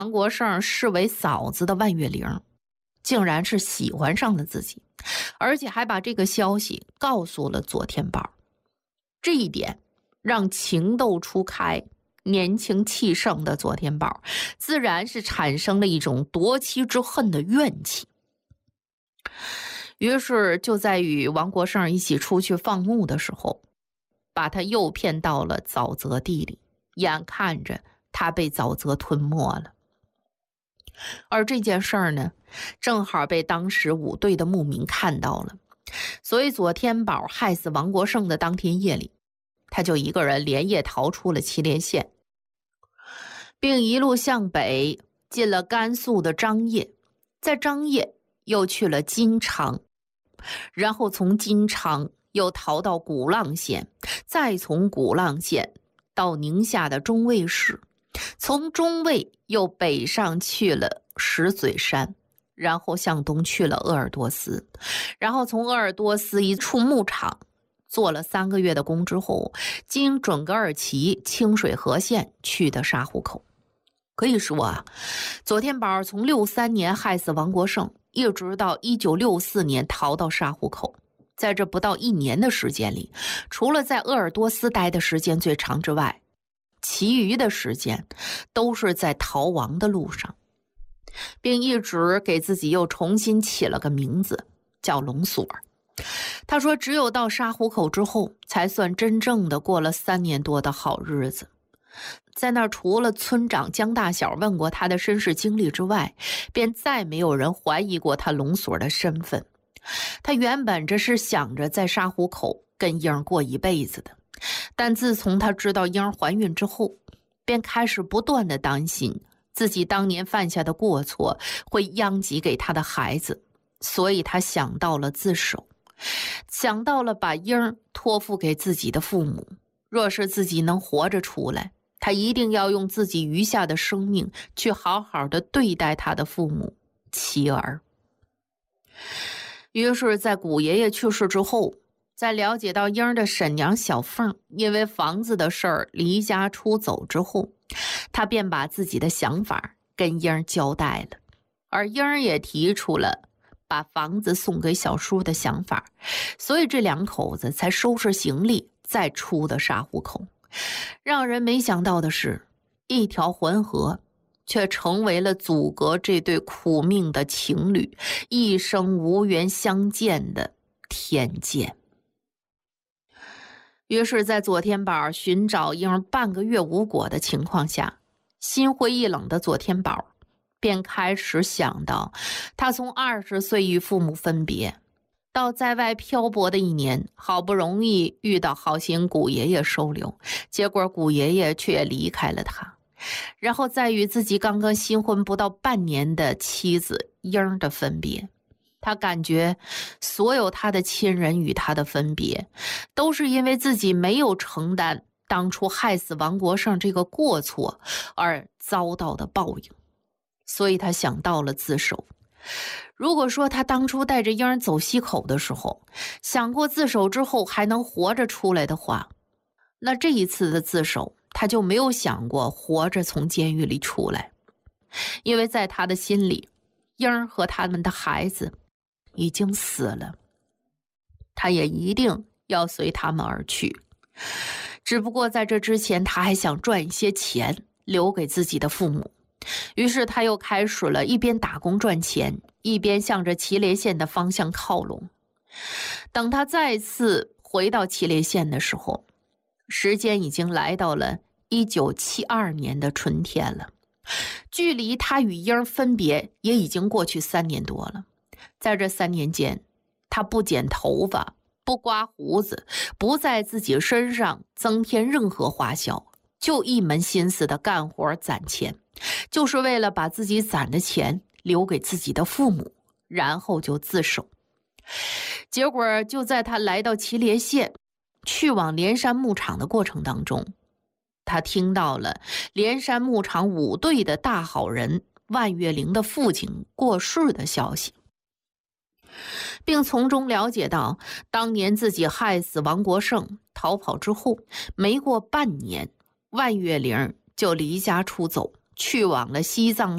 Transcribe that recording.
王国胜视为嫂子的万月玲，竟然是喜欢上了自己，而且还把这个消息告诉了左天宝。这一点让情窦初开、年轻气盛的左天宝自然是产生了一种夺妻之恨的怨气。于是就在与王国胜一起出去放牧的时候，把他诱骗到了沼泽地里，眼看着他被沼泽吞没了。而这件事儿呢，正好被当时五队的牧民看到了，所以左天宝害死王国胜的当天夜里，他就一个人连夜逃出了祁连县，并一路向北进了甘肃的张掖，在张掖又去了金昌，然后从金昌又逃到鼓浪县，再从鼓浪县到宁夏的中卫市，从中卫又北上去了石嘴山，然后向东去了鄂尔多斯，然后从鄂尔多斯一处牧场做了3个月的工之后，经准噶尔旗清水河县去的沙湖口。可以说啊，左天宝从63年害死王国胜，一直到1964年逃到沙湖口，在这不到1年的时间里，除了在鄂尔多斯待的时间最长之外，其余的时间都是在逃亡的路上，并一直给自己又重新起了个名字，叫龙锁。他说只有到沙湖口之后，才算真正的过了3年多的好日子。在那儿除了村长江大小问过他的身世经历之外，便再没有人怀疑过他龙锁的身份。他原本这是想着在沙湖口跟英儿过一辈子的，但自从他知道英儿怀孕之后，便开始不断的担心自己当年犯下的过错会殃及给他的孩子，所以他想到了自首，想到了把英儿托付给自己的父母，若是自己能活着出来，他一定要用自己余下的生命去好好的对待他的父母妻儿。于是在古爷爷去世之后，在了解到英儿的婶娘小凤因为房子的事儿离家出走之后，他便把自己的想法跟英儿交代了，而英儿也提出了把房子送给小叔的想法，所以这2口子才收拾行李再出的沙湖口。让人没想到的是，一条浑河却成为了阻隔这对苦命的情侣一生无缘相见的天堑。于是在左天宝寻找英儿半个月无果的情况下，心灰意冷的左天宝便开始想到他从20岁与父母分别，到在外漂泊的1年，好不容易遇到好心古爷爷收留，结果古爷爷却离开了他，然后再与自己刚刚新婚不到半年的妻子英儿的分别。他感觉所有他的亲人与他的分别，都是因为自己没有承担当初害死王国胜这个过错而遭到的报应，所以他想到了自首。如果说他当初带着英儿走西口的时候，想过自首之后还能活着出来的话，那这一次的自首他就没有想过活着从监狱里出来，因为在他的心里，英儿和他们的孩子已经死了，他也一定要随他们而去。只不过在这之前，他还想赚一些钱留给自己的父母，于是他又开始了一边打工赚钱，一边向着祁连县的方向靠拢。等他再次回到祁连县的时候，时间已经来到了1972年的春天了，距离他与英儿分别也已经过去3年多了。在这3年间，他不剪头发，不刮胡子，不在自己身上增添任何花销，就一门心思的干活攒钱，就是为了把自己攒的钱留给自己的父母，然后就自首。结果就在他来到祁连县去往连山牧场的过程当中，他听到了连山牧场5队的大好人万月玲的父亲过世的消息，并从中了解到当年自己害死王国胜逃跑之后，没过半年，万月玲就离家出走，去往了西藏